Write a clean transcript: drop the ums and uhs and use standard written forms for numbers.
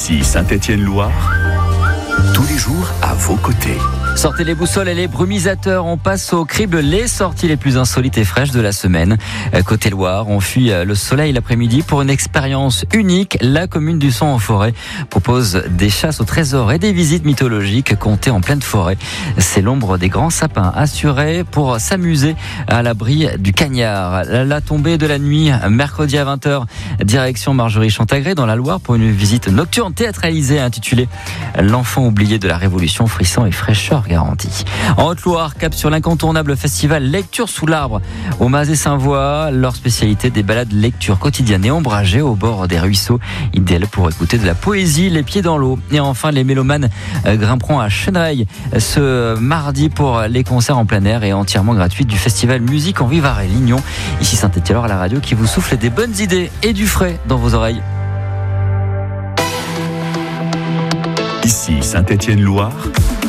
Ici Saint-Étienne-Loire, tous les jours à vos côtés. Sortez les boussoles et les brumisateurs, on passe au crible les sorties les plus insolites et fraîches de la semaine. Côté Loire, on fuit le soleil l'après-midi pour une expérience unique. La commune du Son en forêt propose des chasses au trésor et des visites mythologiques comptées en pleine forêt. C'est l'ombre des grands sapins assurés pour s'amuser à l'abri du cagnard. La tombée de la nuit, mercredi à 20h, direction Margerie-Chantagré dans la Loire pour une visite nocturne théâtralisée intitulée L'enfant oublié de la Révolution, frisson et fraîcheur garantie. En Haute-Loire, cap sur l'incontournable festival Lecture sous l'arbre au Mazet-Saint-Voix, leur spécialité des balades lecture quotidiennes et ombragées au bord des ruisseaux, idéal pour écouter de la poésie les pieds dans l'eau. Et enfin, les mélomanes grimperont à Chenereil ce mardi pour les concerts en plein air et entièrement gratuits du festival Musique en Vivarais-Lignon. Ici Saint-Étienne-Loire à la radio qui vous souffle des bonnes idées et du frais dans vos oreilles. Ici Saint-Étienne-Loire,